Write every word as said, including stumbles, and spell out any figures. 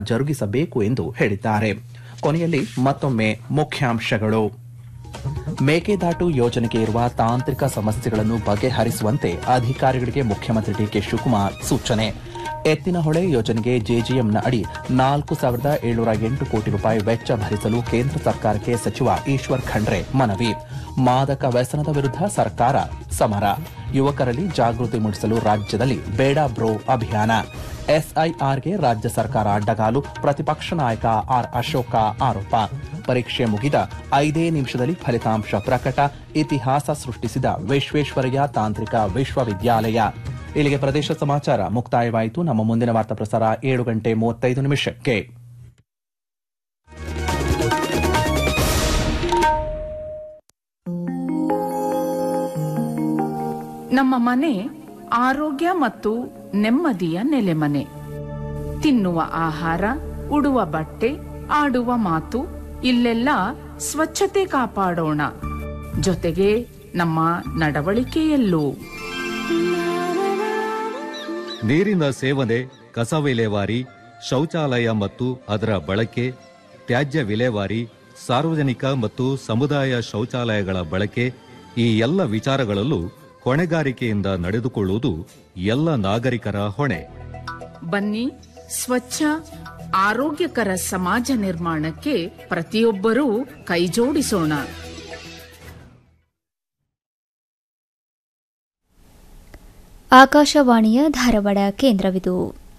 ಜರುಗಿಸಬೇಕು ಎಂದು ಹೇಳಿದ್ದಾರೆ. ಕೊನೆಯಲ್ಲಿ ಮತ್ತೊಮ್ಮೆ ಮುಖ್ಯಾಂಶಗಳು. ಮೇಕೆದಾಟು ಯೋಜನೆಗೆ ಇರುವ ತಾಂತ್ರಿಕ ಸಮಸ್ಯೆಗಳನ್ನು ಬಗೆಹರಿಸುವಂತೆ ಅಧಿಕಾರಿಗಳಿಗೆ ಮುಖ್ಯಮಂತ್ರಿ ಡಿಕೆ ಶಿವಕುಮಾರ್ ಸೂಚನೆ. ಎತ್ತಿನಹೊಳೆ ಯೋಜನೆಗೆ ಜೆಜಿಎಂನ ಅಡಿ ನಾಲ್ಕು ಸಾವಿರದ ಏಳ್ನೂರ ಎಂಟು ಕೋಟಿ ರೂಪಾಯಿ ವೆಚ್ಚ ಭರಿಸಲು ಕೇಂದ್ರ ಸರ್ಕಾರಕ್ಕೆ ಸಚಿವ ಈಶ್ವರ್ ಖಂಡ್ರೆ ಮನವಿ. ಮಾದಕ ವ್ಯಸನದ ವಿರುದ್ಧ ಸರ್ಕಾರ ಸಮರ. ಯುವಕರಲ್ಲಿ ಜಾಗೃತಿ ಮೂಡಿಸಲು ರಾಜ್ಯದಲ್ಲಿ ಬೇಡ ಬ್ರೋ ಅಭಿಯಾನ. ಎಸ್ಐಆರ್ಗೆ ರಾಜ್ಯ ಸರ್ಕಾರ ಅಡ್ಡಗಾಲು, ಪ್ರತಿಪಕ್ಷ ನಾಯಕ ಆರ್ ಅಶೋಕ ಆರೋಪ. ಪರೀಕ್ಷೆ ಮುಗಿದ ಐದೇ ನಿಮಿಷದಲ್ಲಿ ಫಲಿತಾಂಶ ಪ್ರಕಟ. ಇತಿಹಾಸ ಸೃಷ್ಟಿಸಿದ ವಿಶ್ವೇಶ್ವರಯ್ಯ ತಾಂತ್ರಿಕ ವಿಶ್ವವಿದ್ಯಾಲಯ. ಇಲ್ಲಿಗೆ ಪ್ರದೇಶ ಸಮಾಚಾರ ಮುಕ್ತಾಯವಾಯಿತು. ನಮ್ಮ ಮುಂದಿನ ವಾರ್ತಾ ಪ್ರಸಾರ ಏಳು ಗಂಟೆ ಮೂವತ್ತೈದು ನಿಮಿಷಕ್ಕೆ. ನಮ್ಮ ಮನೆ ಆರೋಗ್ಯ ಮತ್ತು ನೆಮ್ಮದಿಯ ನೆಲೆಮನೆ. ತಿನ್ನುವ ಆಹಾರ, ಉಡುವ ಬಟ್ಟೆ, ಆಡುವ ಮಾತು, ಇಲ್ಲೆಲ್ಲ ಸ್ವಚ್ಛತೆ ಕಾಪಾಡೋಣ. ಜೊತೆಗೆ ನಮ್ಮ ನಡವಳಿಕೆಯಲ್ಲೂ. ನೀರಿನ ಸೇವನೆ, ಕಸ ವಿಲೇವಾರಿ, ಶೌಚಾಲಯ ಮತ್ತು ಅದರ ಬಳಕೆ, ತ್ಯಾಜ್ಯ ವಿಲೇವಾರಿ, ಸಾರ್ವಜನಿಕ ಮತ್ತು ಸಮುದಾಯ ಶೌಚಾಲಯಗಳ ಬಳಕೆ, ಈ ಎಲ್ಲ ವಿಚಾರಗಳಲ್ಲೂ ಹೊಣೆಗಾರಿಕೆಯಿಂದ ನಡೆದುಕೊಳ್ಳುವುದು ಎಲ್ಲ ನಾಗರಿಕರ ಹೊಣೆ. ಬನ್ನಿ, ಸ್ವಚ್ಛ ಆರೋಗ್ಯಕರ ಸಮಾಜ ನಿರ್ಮಾಣಕ್ಕೆ ಪ್ರತಿಯೊಬ್ಬರೂ ಕೈಜೋಡಿಸೋಣ. ಆಕಾಶವಾಣಿಯ ಧಾರವಾಡ ಕೇಂದ್ರವಿದು.